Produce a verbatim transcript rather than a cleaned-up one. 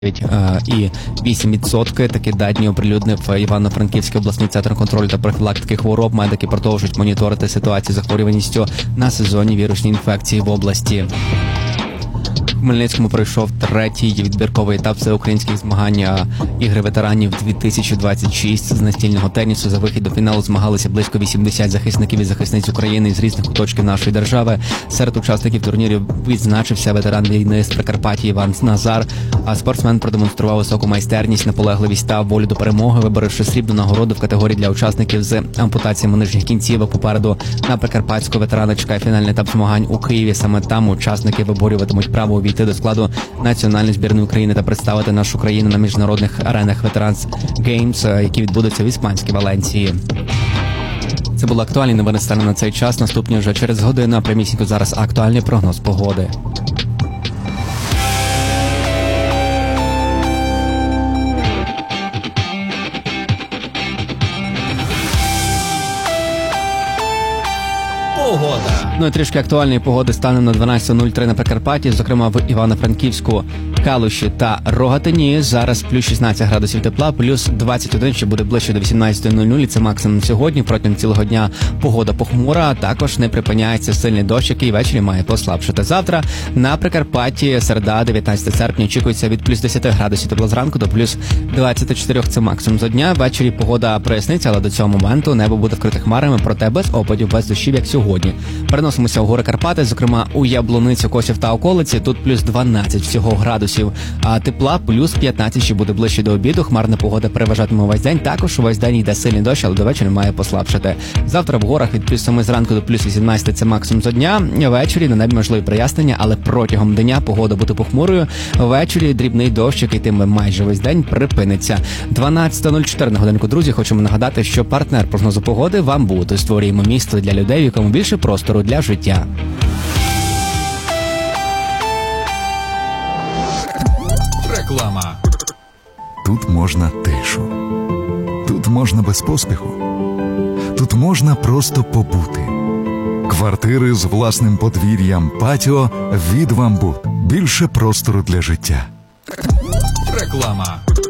і вісім відсотків. Такі дані оприлюднив Івано-Франківський обласний центр контролю та профілактики хвороб. Медики продовжують моніторити ситуацію з захворюваністю на сезонні вірусні інфекції в області. В Хмельницькому пройшов третій відбірковий етап всеукраїнських змагань ігри ветеранів дві тисячі двадцять шість. З настільного тенісу за вихід до фіналу змагалися близько вісімдесят захисників і захисниць України з різних куточків нашої держави. Серед учасників турнірів відзначився ветеран війни з Прикарпаття Іван Назар. А спортсмен продемонстрував високу майстерність, наполегливість та волю до перемоги, виборивши срібну нагороду в категорії для учасників з ампутаціями нижніх кінцівок. Попереду на Прикарпатського ветерана чекає фінальний етап змагань у Києві. Саме там учасники виборюватимуть право увійти до складу національної збірної України та представити нашу країну на міжнародних аренах Veterans Games, які відбудуться в іспанській Валенції. Це були актуальні новини станом на цей час. Наступні вже через годину, а прямісінько зараз актуальний прогноз погоди. Погода. Ну і трішки актуальної погоди станом на дванадцята нуль три на Прикарпатті, зокрема в Івано-Франківську, Калуші та Рогатині. Зараз плюс шістнадцять градусів тепла, плюс двадцять один, що буде ближче до вісімнадцятої нуль нуль. Це максимум сьогодні. Протягом цілого дня погода похмура, а також не припиняється сильний дощ, який ввечері має послабшити. Завтра на Прикарпатті, середа, дев'ятнадцятого серпня, очікується від плюс десять градусів тепла зранку до плюс двадцять чотири. Це максимум за дня. Ввечері погода проясниться, але до цього моменту небо буде вкрите хмарами, проте без опадів, без дощів, як сьогодні. Переносимося в гори Карпати, зокрема у Яблуницю, Косів та околиці. Тут плюс дванадцять всього градусів, а тепла плюс п'ятнадцять, що буде ближче до обіду. Хмарна погода переважатиме весь день. Також увесь день йде сильний дощ, але до вечора має послабшити. Завтра в горах від плюс семи зранку до плюс вісімнадцяти, це максимум за дня. Ввечері на небі можливі прояснення, але протягом дня погода буде похмурою. Ввечері дрібний дощ, який йтиме майже весь день, припиниться. дванадцята нуль чотири на годинку, друзі. Хочемо нагадати, що партнер прогнозу погоди вам буде. Створюємо місто для людей, в якому більше простору для життя. Реклама. Тут можна тишу. Тут можна без поспіху. Тут можна просто побути. Квартири з власним подвір'ям, патіо від «Вамбут». Більше простору для життя. Реклама.